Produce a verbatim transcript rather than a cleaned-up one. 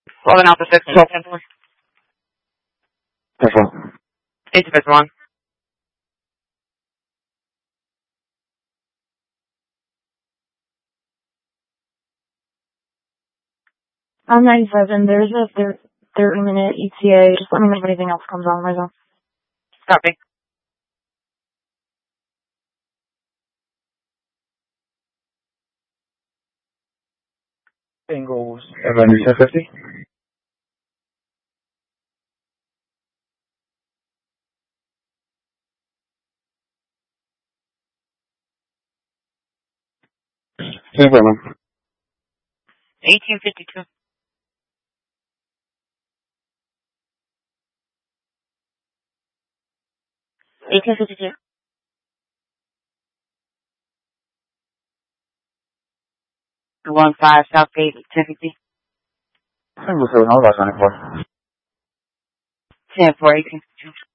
Rolling out the six, twelve, ten, four. ten four. Eight to fifth one. I'm ninety-seven. There's a thirty minute E T A. Just let me know if anything else comes on my zone. Copy. Bengals. Avenue ten fifty. ten four, man. eighteen fifty-two. eighteen fifty-two. One five Southgate, ten fifty. Single seven, all about ninety-four. ten four, eighteen fifty-two.